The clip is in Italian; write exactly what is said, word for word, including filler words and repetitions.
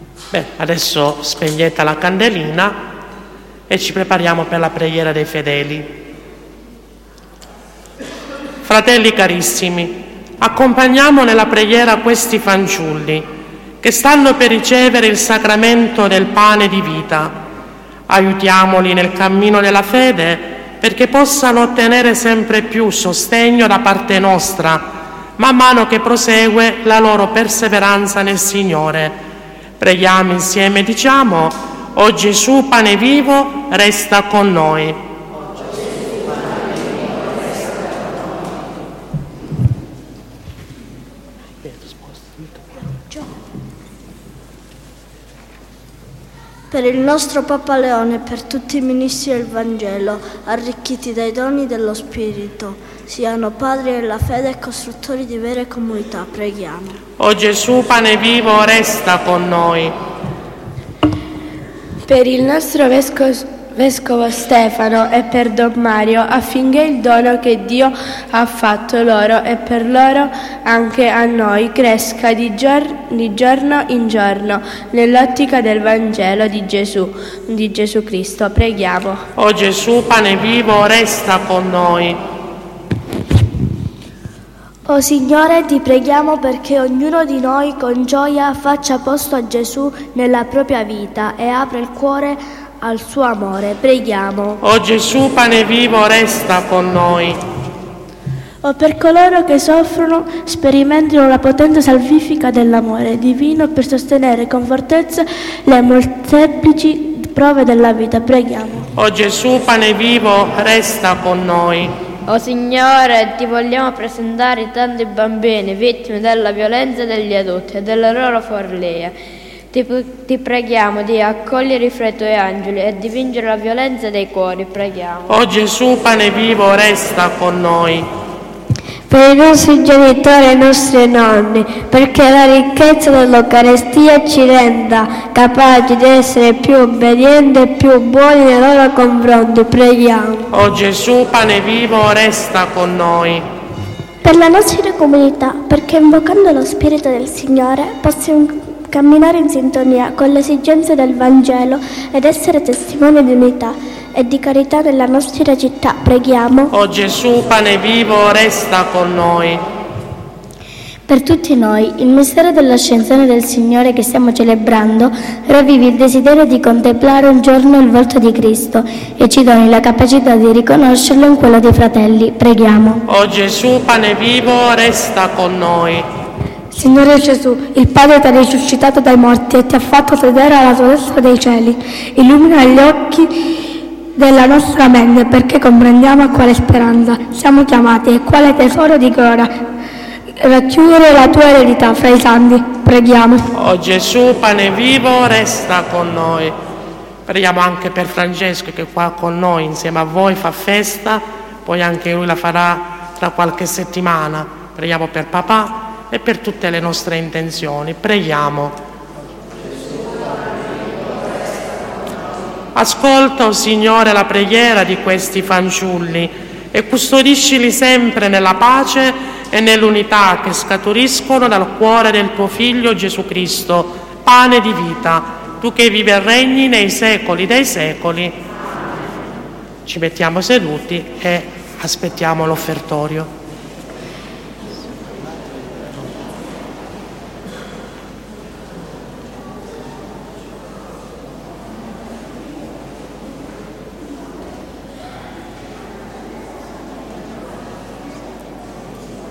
Beh, adesso spegnete la candelina e ci prepariamo per la preghiera dei fedeli. Fratelli carissimi, accompagniamo nella preghiera questi fanciulli che stanno per ricevere il sacramento del pane di vita. Aiutiamoli nel cammino della fede perché possano ottenere sempre più sostegno da parte nostra man mano che prosegue la loro perseveranza nel Signore. Preghiamo insieme, diciamo: o Gesù, pane vivo, resta con noi. Per il nostro Papa Leone e per tutti i ministri del Vangelo, arricchiti dai doni dello Spirito, siano padri della fede e costruttori di vere comunità, preghiamo. O Gesù, pane vivo, resta con noi. Per il nostro vescovo, vescovo Stefano e per Don Mario, affinché il dono che Dio ha fatto loro e per loro anche a noi cresca di, gior- di giorno in giorno nell'ottica del Vangelo di Gesù, di Gesù Cristo. Preghiamo. O Gesù, pane vivo, resta con noi. O Signore, ti preghiamo perché ognuno di noi con gioia faccia posto a Gesù nella propria vita e apra il cuore al suo amore. Preghiamo. O Gesù, pane vivo, resta con noi. O per coloro che soffrono, sperimentino la potenza salvifica dell'amore divino per sostenere con fortezza le molteplici prove della vita. Preghiamo. O Gesù, pane vivo, resta con noi. O Signore, ti vogliamo presentare tanti bambini vittime della violenza degli adulti e della loro follia. Ti, ti preghiamo di accogliere i tuoi angeli e di vincere la violenza dei cuori. Preghiamo. O Gesù, pane vivo, resta con noi. Per i nostri genitori e i nostri nonni, perché la ricchezza dell'Eucarestia ci renda capaci di essere più obbedienti e più buoni nei loro confronti. Preghiamo. O Gesù, pane vivo, resta con noi. Per la nostra comunità, perché invocando lo Spirito del Signore possiamo camminare in sintonia con le esigenze del Vangelo ed essere testimoni di unità e di carità nella nostra città. Preghiamo. O Gesù, pane vivo, resta con noi. Per tutti noi, il mistero dell'ascensione del Signore che stiamo celebrando ravvivi il desiderio di contemplare un giorno il volto di Cristo e ci doni la capacità di riconoscerlo in quello dei fratelli. Preghiamo. O Gesù, pane vivo, resta con noi. Signore Gesù, il Padre ti ha risuscitato dai morti e ti ha fatto sedere alla tua destra dei cieli. Illumina gli occhi della nostra mente perché comprendiamo a quale speranza siamo chiamati e quale tesoro di gloria racchiudere la tua eredità fra i santi. Preghiamo. O Gesù, pane vivo, resta con noi. Preghiamo anche per Francesco che qua con noi insieme a voi fa festa, poi anche lui la farà tra qualche settimana. Preghiamo per papà e per tutte le nostre intenzioni. Preghiamo. Ascolta, o Signore, la preghiera di questi fanciulli e custodiscili sempre nella pace e nell'unità che scaturiscono dal cuore del tuo Figlio Gesù Cristo, pane di vita, tu che vivi e regni nei secoli dei secoli. Ci mettiamo seduti e aspettiamo l'offertorio.